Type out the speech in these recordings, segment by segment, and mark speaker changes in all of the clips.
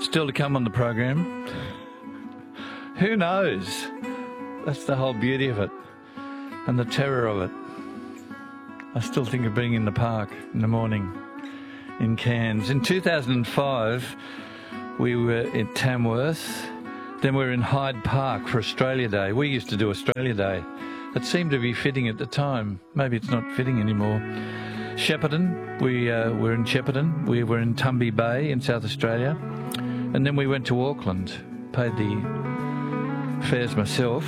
Speaker 1: still to come on the program? Who knows? That's the whole beauty of it and the terror of it. I still think of being in the park in the morning in Cairns. In 2005, we were in Tamworth. Then we were in Hyde Park for Australia Day. We used to do Australia Day. It seemed to be fitting at the time. Maybe it's not fitting anymore. Shepparton, we were in Shepparton. We were in Tumby Bay in South Australia. And then we went to Auckland, paid the fares myself,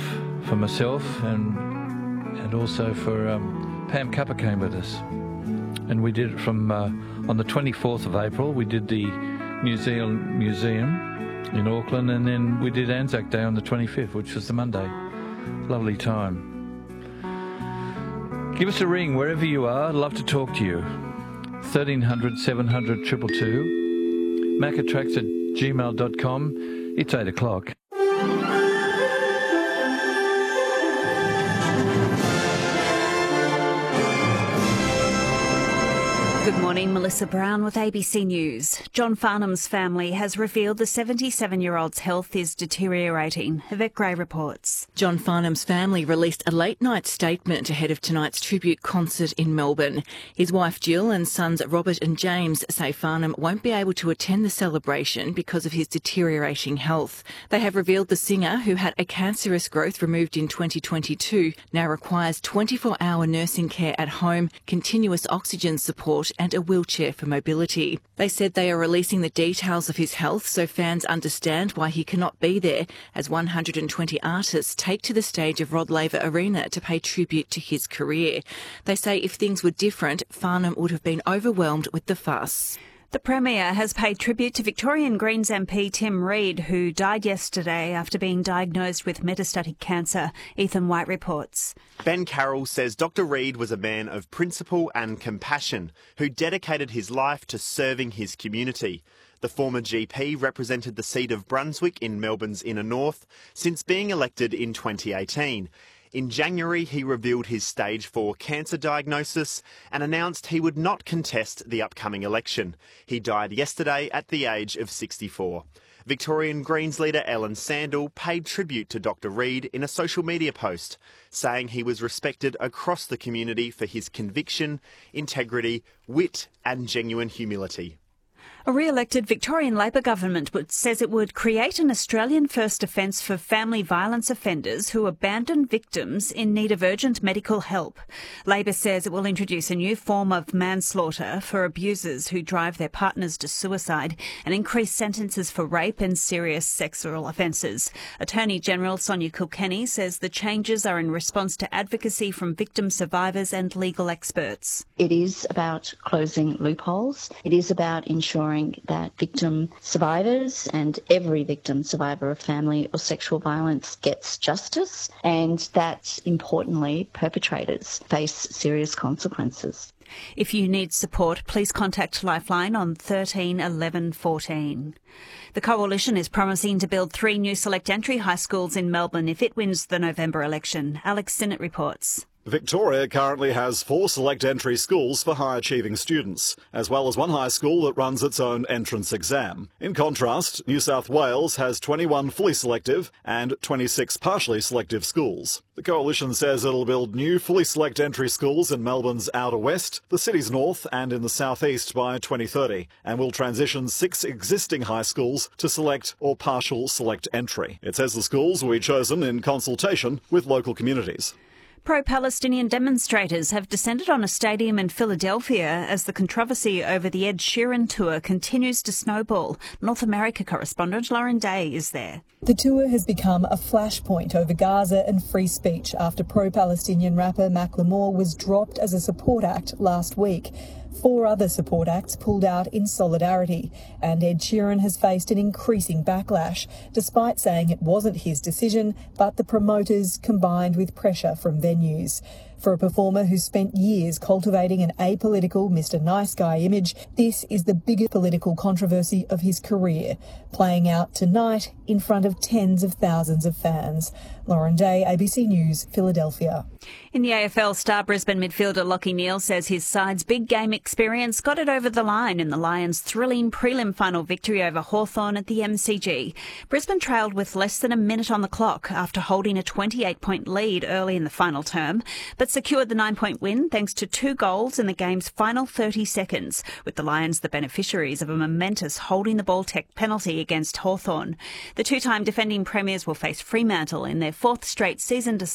Speaker 1: and also for Pam Cupper came with us. And we did it from, on the 24th of April, we did the New Zealand Museum in Auckland, and then we did Anzac Day on the 25th, which was the Monday. Lovely time. Give us a ring wherever you are. I'd love to talk to you. 1300 700 222. macatracks@gmail.com. It's 8 o'clock.
Speaker 2: Good morning, Melissa Brown with ABC News. John Farnham's family has revealed the 77-year-old's health is deteriorating. Yvette Gray reports.
Speaker 3: John Farnham's family released a late-night statement ahead of tonight's tribute concert in Melbourne. His wife Jill and sons Robert and James say Farnham won't be able to attend the celebration because of his deteriorating health. They have revealed the singer, who had a cancerous growth removed in 2022, now requires 24-hour nursing care at home, continuous oxygen support and a wheelchair for mobility. They said they are releasing the details of his health so fans understand why he cannot be there, as 120 artists take to the stage of Rod Laver Arena to pay tribute to his career. They say if things were different, Farnham would have been overwhelmed with the fuss.
Speaker 2: The Premier has paid tribute to Victorian Greens MP Tim Reid, who died yesterday after being diagnosed with metastatic cancer. Ethan White reports.
Speaker 4: Ben Carroll says Dr Reid was a man of principle and compassion who dedicated his life to serving his community. The former GP represented the seat of Brunswick in Melbourne's inner north since being elected in 2018. In January, he revealed his stage 4 cancer diagnosis and announced he would not contest the upcoming election. He died yesterday at the age of 64. Victorian Greens leader Ellen Sandel paid tribute to Dr Reid in a social media post, saying he was respected across the community for his conviction, integrity, wit and genuine humility.
Speaker 2: A re-elected Victorian Labor government says it would create an Australian-first offence for family violence offenders who abandon victims in need of urgent medical help. Labor says it will introduce a new form of manslaughter for abusers who drive their partners to suicide and increase sentences for rape and serious sexual offences. Attorney General Sonia Kilkenny says the changes are in response to advocacy from victim survivors and legal experts.
Speaker 5: It is about closing loopholes. It is about ensuring that victim survivors and every victim survivor of family or sexual violence gets justice, and that, importantly, perpetrators face serious consequences.
Speaker 2: If you need support, please contact Lifeline on 13 11 14. The Coalition is promising to build 3 new select entry high schools in Melbourne if it wins the November election. Alex Sinnott reports.
Speaker 6: Victoria currently has 4 select entry schools for high achieving students, as well as one high school that runs its own entrance exam. In contrast, New South Wales has 21 fully selective and 26 partially selective schools. The Coalition says it'll build new fully select entry schools in Melbourne's outer west, the city's north and in the southeast by 2030, and will transition 6 existing high schools to select or partial select entry. It says the schools will be chosen in consultation with local communities.
Speaker 2: Pro-Palestinian demonstrators have descended on a stadium in Philadelphia as the controversy over the Ed Sheeran tour continues to snowball. North America correspondent Lauren Day is there.
Speaker 7: The tour has become a flashpoint over Gaza and free speech after pro-Palestinian rapper Macklemore was dropped as a support act last week. 4 other support acts pulled out in solidarity, and Ed Sheeran has faced an increasing backlash, despite saying it wasn't his decision, but the promoters combined with pressure from venues. For a performer who spent years cultivating an apolitical Mr. Nice Guy image, this is the biggest political controversy of his career, playing out tonight in front of tens of thousands of fans. Lauren Day, ABC News, Philadelphia.
Speaker 2: In the AFL, star Brisbane midfielder Lachie Neale says his side's big game experience got it over the line in the Lions' thrilling prelim final victory over Hawthorn at the MCG. Brisbane trailed with less than a minute on the clock after holding a 28-point lead early in the final term, but secured the 9-point win thanks to 2 goals in the game's final 30 seconds, with the Lions the beneficiaries of a momentous holding the ball tech penalty against Hawthorn. The 2-time defending premiers will face Fremantle in their 4th straight season